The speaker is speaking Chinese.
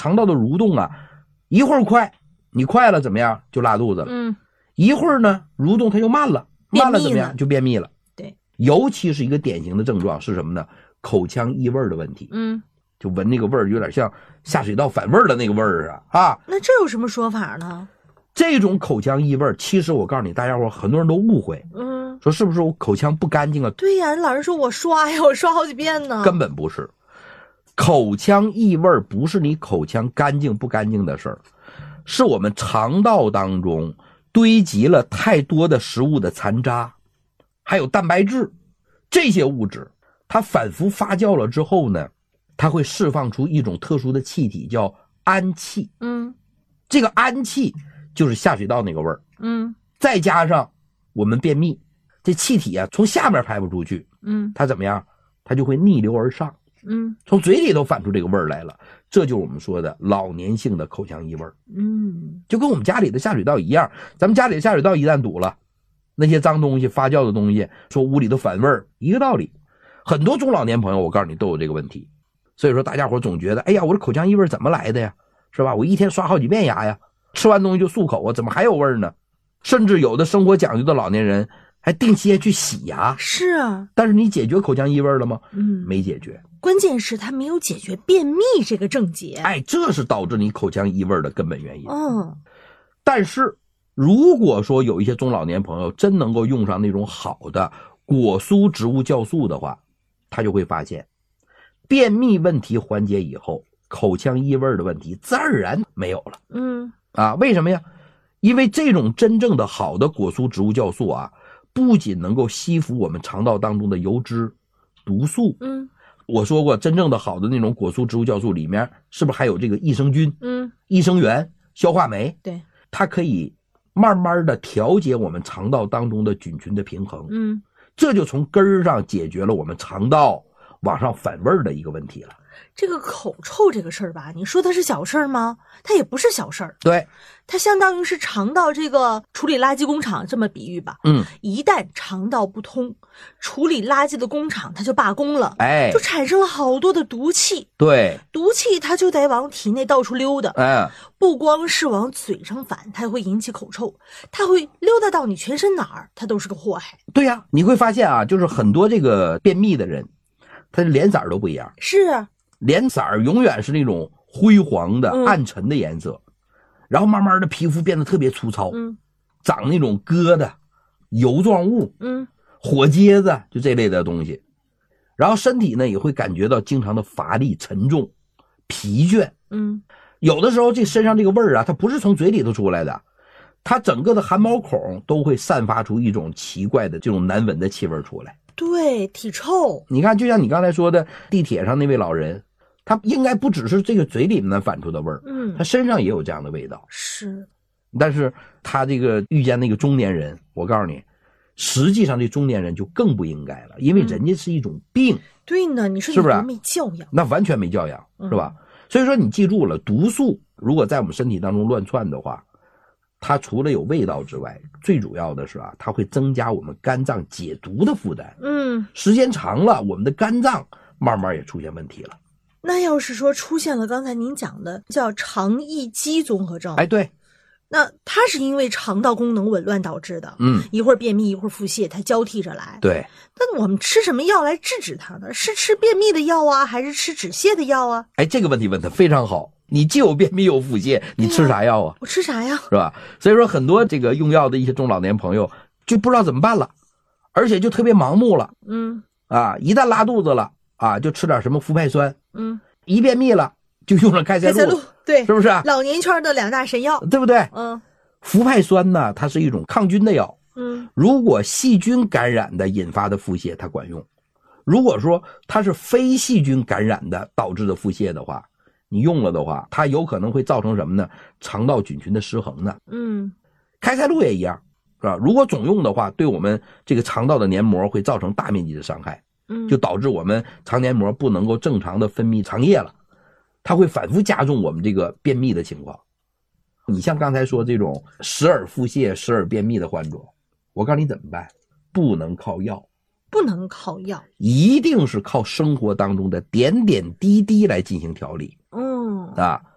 肠道的蠕动啊，一会儿快，你快了怎么样就拉肚子了，一会儿呢蠕动它就慢了，慢了怎么样就便秘了。 对， 尤其是一个典型的症状是什么呢？口腔异味的问题。就闻那个味儿有点像下水道反味儿的那个味儿啊。 那这有什么说法呢？ 这种口腔异味，其实我告诉你，大家伙很多人都误会，说是不是我口腔不干净啊？ 对呀，人老人说我刷呀，我刷好几遍呢。 根本不是，口腔异味不是你口腔干净不干净的事儿，是我们肠道当中堆积了太多的食物的残渣，还有蛋白质，这些物质它反复发酵了之后呢，它会释放出一种特殊的气体，叫氨气。这个氨气就是下水道那个味儿。再加上我们便秘，这气体啊从下面排不出去，它怎么样？它就会逆流而上，从嘴里头反出这个味儿来了。这就是我们说的老年性的口腔异味。就跟我们家里的下水道一样，咱们家里的下水道一旦堵了，那些脏东西发酵的东西说屋里头反味儿，一个道理。很多中老年朋友我告诉你都有这个问题，所以说大家伙总觉得，哎呀，我这口腔异味怎么来的呀？是吧？我一天刷好几遍牙呀，吃完东西就漱口啊，怎么还有味儿呢？甚至有的生活讲究的老年人还定期去洗牙。 是啊， 但是你解决口腔异味了吗？没解决。 关键是他没有解决便秘这个症结。 哎，这是导致你口腔异味的根本原因。但是如果说有一些中老年朋友真能够用上那种好的果蔬植物酵素的话，他就会发现便秘问题缓解以后，口腔异味的问题自然而然没有了。为什么呀？因为这种真正的好的果蔬植物酵素啊，不仅能够吸附我们肠道当中的油脂、毒素。我说过，真正的好的那种果蔬植物酵素里面，是不是还有这个益生菌、益生元、消化酶？ 对， 它可以慢慢的调节我们肠道当中的菌群的平衡。这就从根儿上解决了我们肠道往上反味儿的一个问题了。 这个口臭这个事儿吧，你说它是小事儿吗？它也不是小事儿。 对， 它相当于是肠道这个处理垃圾工厂，这么比喻吧。一旦肠道不通，处理垃圾的工厂它就罢工了，就产生了好多的毒气。 对， 毒气它就得往体内到处溜达。不光是往嘴上反，它会引起口臭，它会溜达到你全身哪儿，它都是个祸害。 对呀，你会发现啊，就是很多这个便秘的人，他的脸色都不一样。 是啊， 脸色永远是那种灰黄的、暗沉的颜色，然后慢慢的皮肤变得特别粗糙，长那种疙瘩、油状物，火疖子，就这类的东西。然后身体呢也会感觉到经常的乏力、沉重、疲倦。有的时候这身上这个味儿啊，它不是从嘴里头出来的，它整个的汗毛孔都会散发出一种奇怪的这种难闻的气味出来。 对，体臭。 你看，就像你刚才说的，地铁上那位老人，他应该不只是这个嘴里面反出的味儿，他身上也有这样的味道。 是， 但是他这个遇见那个中年人，我告诉你，实际上这中年人就更不应该了，因为人家是一种病。 对呢，你说是不是没教养？ 那完全没教养，是吧？所以说你记住了，毒素如果在我们身体当中乱窜的话，它除了有味道之外，最主要的是啊，它会增加我们肝脏解毒的负担。时间长了，我们的肝脏慢慢也出现问题了。 那要是说出现了刚才您讲的叫肠易激综合症， 哎，对， 那它是因为肠道功能紊乱导致的。一会儿便秘，一会儿腹泻，它交替着来。 对， 那我们吃什么药来制止它呢？是吃便秘的药啊，还是吃止泻的药啊？ 哎，这个问题问得非常好。你既有便秘又有腹泻，你吃啥药啊？ 我吃啥呀？ 是吧？所以说很多这个用药的一些中老年朋友就不知道怎么办了，而且就特别盲目了。一旦拉肚子了啊，就吃点什么氟派酸。一便秘了就用了开塞露。 对， 是不是？ 老年圈的两大神药， 对不对？氟派酸呢，它是一种抗菌的药。如果细菌感染的引发的腹泻，它管用；如果说它是非细菌感染的导致的腹泻的话，你用了的话，它有可能会造成什么呢？肠道菌群的失衡呢。开塞露也一样，是吧？如果总用的话，对我们这个肠道的黏膜会造成大面积的伤害，就导致我们肠黏膜不能够正常的分泌肠液了，它会反复加重我们这个便秘的情况。你像刚才说这种时而腹泻、时而便秘的患者，我告诉你怎么办？不能靠药， 不能靠药， 一定是靠生活当中的点点滴滴来进行调理。